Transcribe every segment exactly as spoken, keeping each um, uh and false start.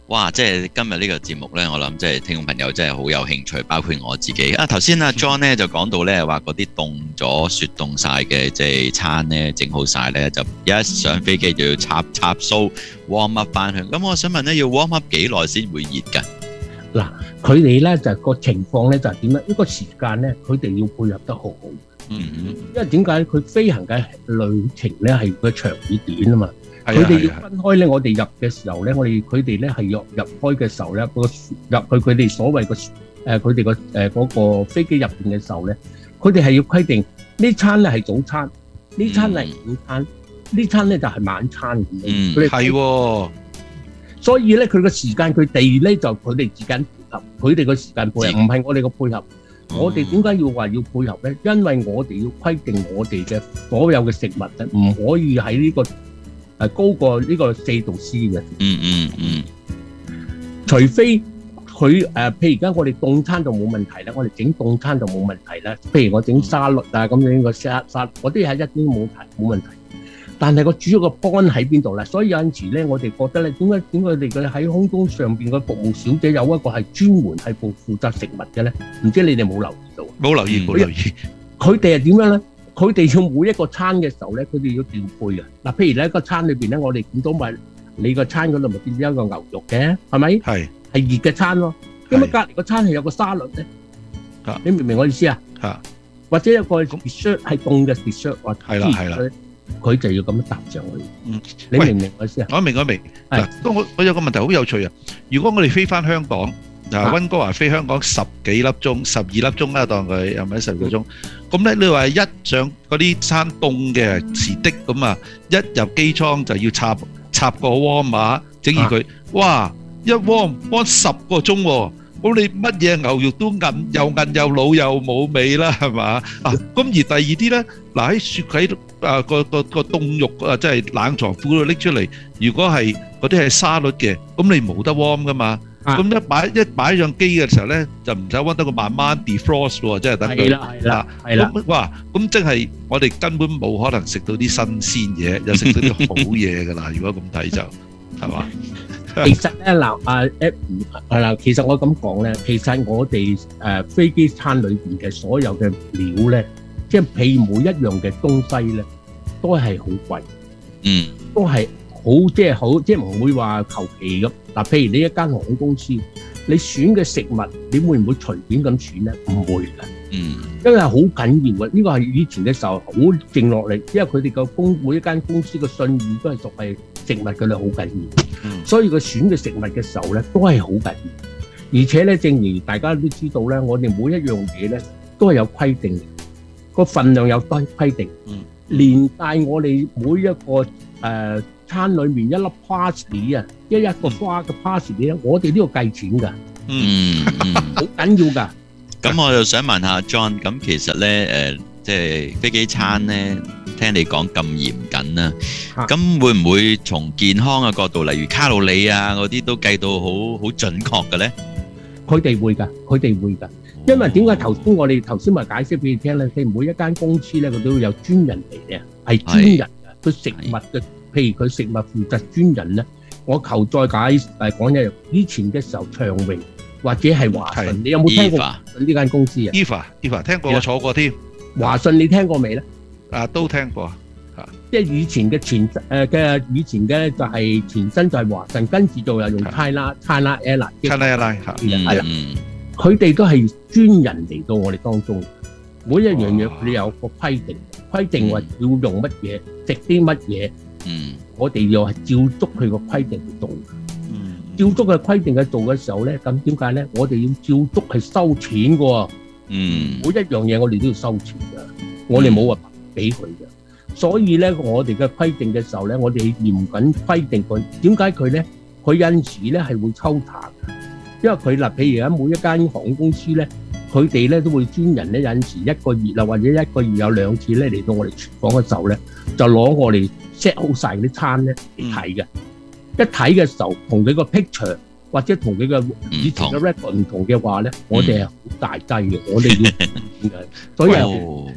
哇！即係今日呢個節目咧，我諗即係聽眾朋友真係好有興趣，包括我自己啊。頭先阿 John 咧就講到咧話嗰啲凍咗、雪凍晒嘅即係餐咧整好晒咧，就一上飛機就要插插蘇 warm up 翻去。咁我想問咧，要 warm up 幾耐先會熱㗎？ 嗱，佢哋咧就個情況咧就係點咧？呢個時間咧，佢哋要配合得好好。 嗯嗯。 因為點解佢飛行嘅旅程咧係個長與短啊嘛？佢哋要分開咧，我哋入嘅時候咧，我哋佢哋咧係入入開嘅時候咧，個入去佢哋所謂個誒佢哋個誒嗰個飛機入邊嘅時候咧，佢哋係要規定呢餐咧係早餐，呢餐係午餐，呢餐咧就係晚餐咁樣。 嗯， 係喎。 所以咧，佢個時間佢哋咧就佢哋之間配合，佢哋個時間配合，唔係我哋個配合。我哋點解要話要配合咧？因為我哋要規定我哋嘅所有嘅食物咧，唔可以喺呢個係高過呢個四度 C 嘅。 嗯嗯嗯。 除非佢誒，譬如而家我哋凍餐就冇問題啦，我哋整凍餐就冇問題啦。譬如我整沙律啊咁樣個沙沙，嗰啲係一啲冇題冇問題。但係個主要個 point 喺邊度咧？所以有陣時咧，我哋覺得咧，點解點解佢哋嘅喺空中上邊嘅服務小姐有一個係專門係負負責食物嘅咧？唔知你哋冇留意到？ 冇留意，冇留意。 佢哋係點樣咧？佢哋要每一個餐嘅時候咧，佢哋要調配嘅。嗱，譬如咧個餐裏邊咧，我哋見到咪你個餐嗰度咪變咗一個牛肉嘅，係咪？係係熱嘅餐咯。咁啊，隔離個餐係有個沙律咧。你明唔明我意思啊？嚇。或者有個 dessert 係凍嘅 dessert，或者係啦係啦。佢就要咁樣搭上去。嗯，你明唔明我意思啊？ 我明我明。嗱，咁我我有個問題好有趣啊！如果我哋飛翻香港，嗱，溫哥華飛香港十幾粒鐘、十二粒鐘啦，當佢係咪十個鐘？咁咧，你話一上嗰啲餐凍嘅遲的咁啊，一入機艙就要插插個 warm 碼，整熱佢，哇！一 warm warm 十個鐘喎。咁你乜嘢牛肉都韌又韌又老又冇味啦，係嘛？啊，咁而第二啲咧，嗱喺雪櫃啊個個個凍肉啊，即係冷藏庫度拎出嚟，如果係嗰啲係沙律嘅，咁你冇得 warm 噶嘛？咁一擺一擺上機嘅時候咧，就唔使 warm 得個慢慢 defrost 喎，即係等佢。係啦係啦係啦。咁哇，咁即係我哋根本冇可能食到啲新鮮嘢，又食到啲好嘢㗎啦。如果咁睇就係嘛？ 其實咧嗱，啊誒係啦，其實我咁講咧，其實我哋誒飛機餐裏邊嘅所有嘅料咧，即係譬如每一樣嘅東西咧，都係好貴，嗯，都係好即係好，即係唔會話求其咁。嗱，譬如你一間航空公司，你選嘅食物，你會唔會隨便咁選咧？唔會嘅，嗯，因為好緊要嘅。呢個係以前嘅時候好靜落嚟，因為佢哋個公每一間公司嘅信譽都係屬係食物嘅咧，好緊要。所以佢選嘅食物嘅時候咧，都係好緊要。而且咧，正如大家都知道咧，我哋每一樣嘢咧都係有規定嘅，個份量有規規定。嗯，連帶我哋每一個誒餐裏面一粒 parsley 啊，一一個花嘅 parsley 咧，我哋都要計錢㗎。嗯嗯，好緊要㗎。 咁我就想問下 John，咁其實咧誒，即係飛機餐咧。聽你講咁嚴謹啦，咁會唔會從健康嘅角度，例如卡路里啊嗰啲都計到好好準確嘅咧？ 佢哋會㗎，佢哋會㗎，因為點解頭先我哋頭先咪解釋俾你聽咧？佢每一間公司咧，佢都會有專人嚟嘅，係專人嘅，佢食物嘅，譬如佢食物負責專人咧。我求再解誒講一樣，以前嘅時候長榮或者係華順，你有冇聽過華順呢間公司啊 ？Eva Eva 聽過，我坐過添。 華順你聽過未咧？ 啊，都聽過嚇， 即係以前嘅前誒嘅以前嘅就係前身就係華順，跟住就又用 China China Airline，China Airline 嚇， 係啦，佢哋都係專人嚟到我哋當中，每一樣嘢佢哋有個規定，規定話要用乜嘢，食啲乜嘢，嗯，我哋要係照足佢個規定去做，嗯，照足佢規定去做嘅時候咧，咁點解咧？我哋要照足係收錢嘅喎，嗯，每一樣嘢我哋都要收錢㗎，我哋冇話俾佢嘅，所以咧，我哋嘅規定嘅時候咧，我哋嚴謹規定佢。點解佢咧？佢有陣時咧係會抽查嘅，因為佢嗱，譬如喺每一間航空公司咧，佢哋咧都會專人咧有陣時一個月啊，或者一個月有兩次咧嚟到我哋廚房嘅時候咧，就攞我哋 set 好晒啲餐咧嚟睇嘅。一睇嘅時候，同佢個 picture 或者同佢嘅以前嘅 record 唔同嘅話咧，我哋係好大劑嘅，我哋要嘅，所以係。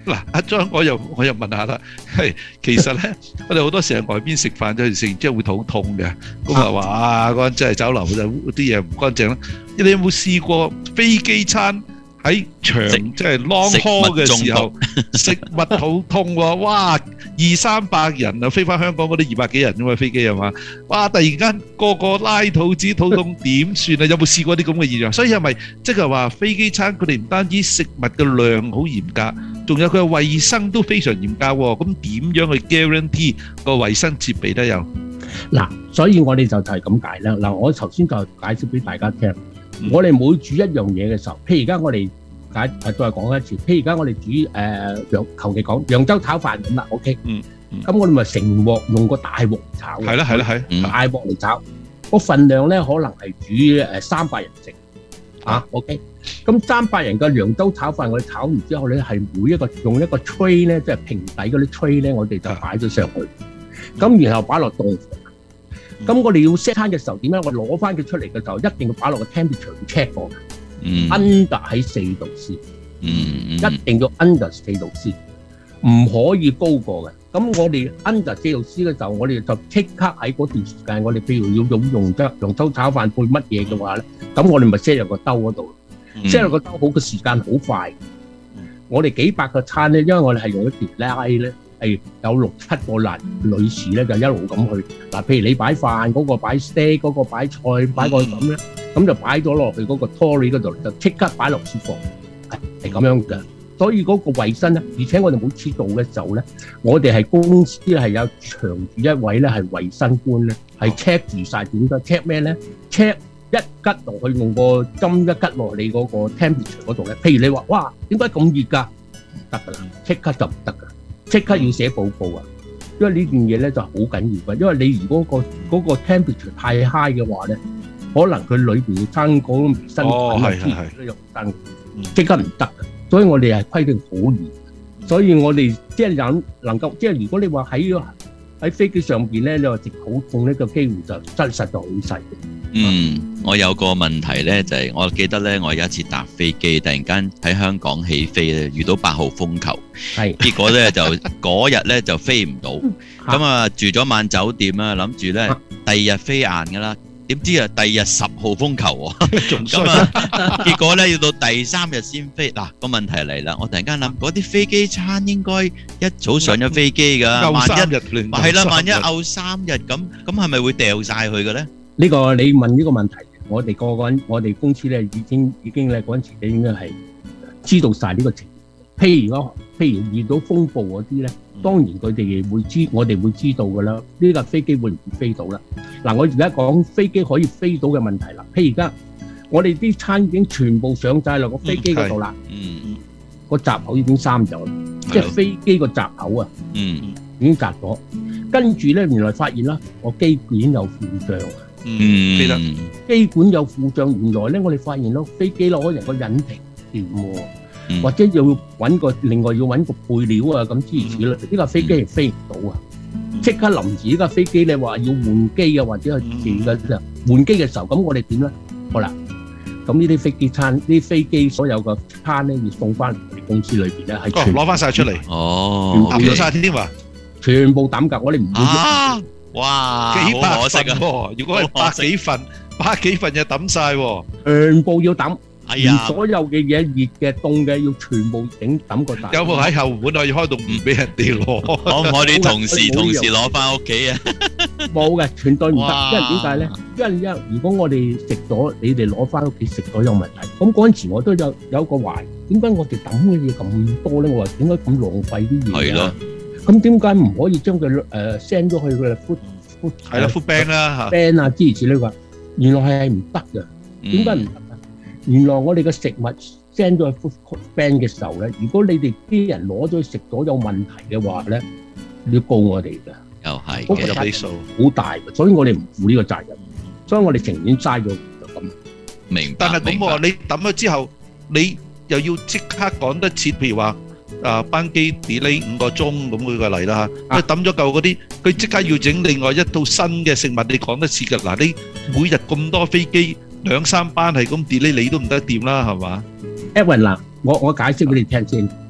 嗱，阿張我又我又問下啦，係其實咧，我哋好多時喺外邊食飯，有時食完之後會肚痛嘅，咁啊話啊嗰間真係酒樓就啲嘢唔乾淨啦。你有冇試過飛機餐喺長即係 long haul 嘅時候食物肚痛喎？哇！二三百人啊，飛翻香港嗰啲二百幾人啫嘛，飛機係嘛？哇！突然間個個拉肚子肚痛點算啊？有冇試過啲咁嘅現象？所以係咪即係話飛機餐佢哋唔單止食物嘅量好嚴格，仲有佢嘅衞生都非常嚴格喎？咁點樣去 guarantee 個衞生設備咧？又嗱，所以我哋就就係咁解啦。嗱，我頭先就解釋俾大家聽，我哋每煮一樣嘢嘅時候，譬如而家我哋解誒再講一次，譬如而家我哋煮誒揚，求其講揚州炒飯咁啦 ，OK， 嗯， 咁我哋咪成鑊用個大鑊炒， 係啦係啦係， 大鑊嚟炒，個份量咧可能係煮誒三百人食，啊 OK，咁三百人嘅揚州炒飯，我哋炒完之後咧，係每一個用一個 tray 咧，即係平底嗰啲 tray 咧，我哋就擺咗上去，咁然後擺落凍。咁我哋要 set 餐嘅時候點樣？我攞翻佢出嚟嘅時候，一定要擺落個 temperature check 過嘅。 嗯 under 喺四度 C， 嗯一定要 under 四度 C， 唔可以高過嘅。咁我哋 under 四度 C 嘅時候，我哋就即刻喺嗰段時間，我哋譬如要用用得揚州炒飯配乜嘢嘅話咧，咁我哋咪 set 入個兜嗰度，set 入個兜好嘅時間好快。我哋幾百個餐咧，因為我哋係用一條拉咧。係有六七個男女士咧，就一路咁去嗱。譬如你擺飯嗰個擺 steak，嗰個擺菜，擺個咁咧，咁就擺咗落去嗰個 Tory 嗰度，就即刻擺落廚房，係咁樣嘅。所以嗰個衞生咧，而且我哋每次做嘅時候咧，我哋係公司係有長住一位咧係衞生官咧，係 check 住曬點解 check 咩咧 ？check 一吉落去用個針一吉落你嗰個 temperature 嗰度咧。譬如你話哇，點解咁熱㗎？得㗎啦，即刻就唔得㗎。即刻要寫報告啊！因為呢件嘢咧就好緊要嘅，因為你如果個嗰個 temperature 太 high 嘅話咧，可能佢裏邊嘅生嗰個微生物咧又生，即刻唔得嘅。所以我哋係規定好嚴，所以我哋即係能能夠即係如果你話喺喺飛機上邊咧，你話食肚痛呢個機會就真實就好細。 嗯，我有個問題咧，就係我記得咧，我有一次搭飛機，突然間喺香港起飛咧，遇到八號風球， 係結果咧就嗰日咧就飛唔到，咁啊住咗晚酒店啦，諗住咧第二日飛晏噶啦，點知啊第二日十號風球喎，咁啊結果咧要到第三日先飛。嗱個問題嚟啦，我突然間諗嗰啲飛機餐應該一早上咗飛機㗎，萬一係啦，萬一漚三日咁，咁係咪會掉曬佢嘅咧？ 呢個你問呢個問題，我哋個個人，我哋公司咧已經已經咧嗰陣時咧應該係知道曬呢個情況。譬如我譬如遇到風暴嗰啲咧，當然佢哋會知，我哋會知道㗎啦。呢架飛機會唔會飛到啦？嗱，我而家講飛機可以飛到嘅問題啦。譬如而家我哋啲餐已經全部上曬落個飛機嗰度啦， 嗯， 個閘口已經閂咗啦，即係飛機個閘口啊， 嗯， 已經閘咗。跟住咧，原來發現啦，我機管有故障啊！ 嗯，記得機管有故障，原來咧我哋發現咯，飛機咯可能個引擎掂喎，或者要揾個另外要揾個配料啊咁諸如此類。呢架飛機係飛唔到啊！即刻臨時呢架飛機咧話要換機啊，或者係電嘅時候換機嘅時候，咁我哋點咧？好啦，咁呢啲飛機餐，呢啲飛機所有嘅餐咧要送翻嚟我哋公司裏邊咧，係全攞翻曬出嚟， 哦， 抌咗曬添啊！ 全部抌㗎，我哋唔會啊！哇， 幾百好可惜啊！ 份喎，如果係百幾份，百幾份就抌曬喎。 全部要抌， 係啊， 所有嘅嘢熱嘅、凍嘅要全部整抌個大。 有冇喺後門可以開到唔俾人哋攞？ 可唔可以同時同時攞翻屋企啊？ 冇嘅，絕對唔得。因為點解咧？因為因為如果我哋食咗，你哋攞翻屋企食咗有問題。咁嗰陣時我都有有個懷疑，點解我哋抌嘅嘢咁多咧？我話點解咁浪費啲嘢啊？ 係咯。 咁點解唔可以將佢誒 send 咗去佢嘅 food food 係啦 food bank 啦嚇 bank 啊諸如此類話，原來係唔得嘅。點解唔得啊？原來我哋嘅食物 send 咗去 food bank 嘅時候咧，如果你哋啲人攞咗去食咗有問題嘅話咧，你要告我哋㗎。 又係嗰個有啲數好大嘅，所以我哋唔負呢個責任，所以我哋情願嘥咗就咁。 明白。 但係咁喎，你抌咗之後，你又要即刻趕得切，譬如話。啊，班機 delay 五個鐘咁舉個例啦嚇，即係抌咗嚿嗰啲，佢即刻要整另外一套新嘅食物，你講得切㗎嗱？你每日咁多飛機兩三班係咁 delay，你都唔得掂啦，係嘛 ？Evan 嗱，我我解釋俾你聽先。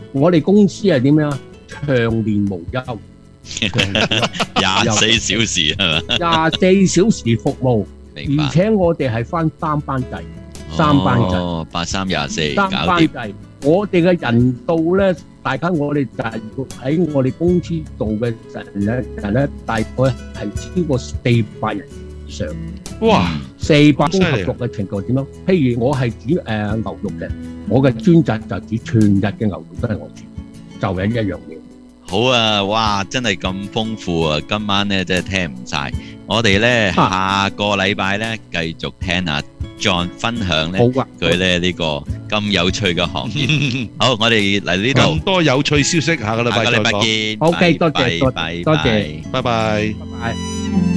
我哋公司係點樣啊？長年無休，長年無休廿四小時係嘛？ 廿四小時服務， 明白。 而且我哋係翻三班制，三班制， 哦，八三廿四， 三搞掂。 班制。我哋嘅人數咧，大家我哋就係喺我哋公司做嘅人咧，人咧大概係超過四百人以上。 哇！ 四百工合作嘅程度點樣？譬如我係煮誒牛肉嘅，我嘅專責就煮全日嘅牛肉都係我煮，就係一樣嘢。 好啊，哇，真係咁豐富啊！今晚咧真係聽唔晒，我哋咧下個禮拜咧繼續聽下 John 分享咧佢咧呢個咁有趣嘅行業。好，我哋嚟呢度咁多有趣消息，下個禮拜再講。 下個禮拜見。 OK，多謝，多謝， 拜拜， 拜拜。 拜拜。